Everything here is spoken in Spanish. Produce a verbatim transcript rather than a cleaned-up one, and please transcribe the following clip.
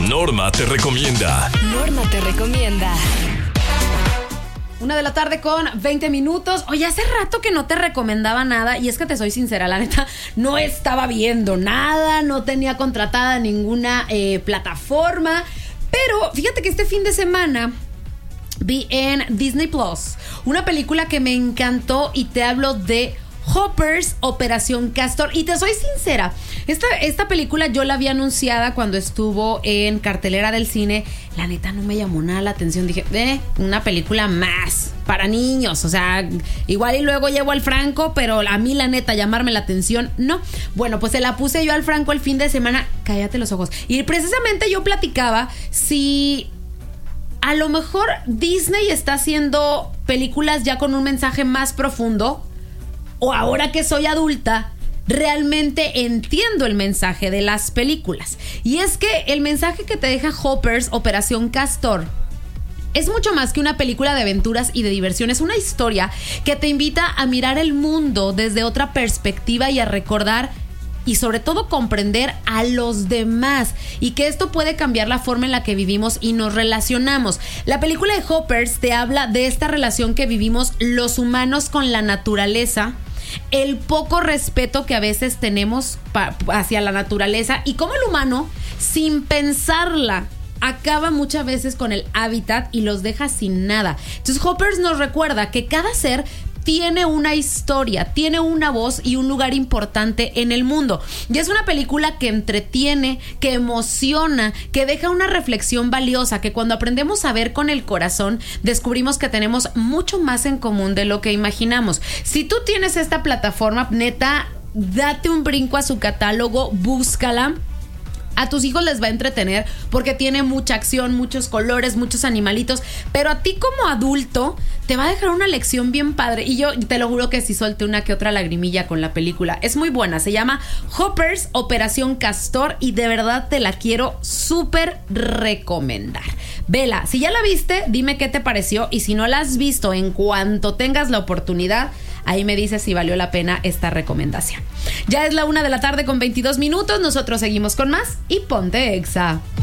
Norma te recomienda. Norma te recomienda. Una de la tarde con veinte minutos. Oye, hace rato que no te recomendaba nada. Y es que te soy sincera, la neta, no estaba viendo nada. No tenía contratada ninguna eh, plataforma. Pero fíjate que este fin de semana vi en Disney Plus una película que me encantó. Y te hablo de Hoppers, Operación Castor. Y te soy sincera, esta, esta película yo la había anunciada cuando estuvo en cartelera del cine. La neta no me llamó nada la atención. Dije, eh, una película más para niños. O sea, igual y luego llevo al Franco, pero a mí la neta llamarme la atención, no. Bueno, pues se la puse yo al Franco el fin de semana. Cállate los ojos. Y precisamente yo platicaba si a lo mejor Disney está haciendo películas ya con un mensaje más profundo, o ahora que soy adulta realmente entiendo el mensaje de las películas. Y es que el mensaje que te deja Hoppers, Operación Castor, es mucho más que una película de aventuras y de diversión. Es una historia que te invita a mirar el mundo desde otra perspectiva y a recordar y sobre todo comprender a los demás, y que esto puede cambiar la forma en la que vivimos y nos relacionamos. La película de Hoppers te habla de esta relación que vivimos los humanos con la naturaleza, el poco respeto que a veces tenemos pa- hacia la naturaleza, y cómo el humano, sin pensarla, acaba muchas veces con el hábitat y los deja sin nada. Entonces Hoppers nos recuerda que cada ser tiene una historia, tiene una voz y un lugar importante en el mundo. Y es una película que entretiene, que emociona, que deja una reflexión valiosa, que cuando aprendemos a ver con el corazón, descubrimos que tenemos mucho más en común de lo que imaginamos. Si tú tienes esta plataforma, neta, date un brinco a su catálogo, búscala. A tus hijos les va a entretener porque tiene mucha acción, muchos colores, muchos animalitos. Pero a ti como adulto te va a dejar una lección bien padre. Y yo te lo juro que sí solté una que otra lagrimilla con la película. Es muy buena. Se llama Hoppers, Operación Castor. Y de verdad te la quiero súper recomendar. Vela, si ya la viste, dime qué te pareció. Y si no la has visto, en cuanto tengas la oportunidad, ahí me dices si valió la pena esta recomendación. Ya es la una de la tarde con veintidós minutos. Nosotros seguimos con más y ponte Exa.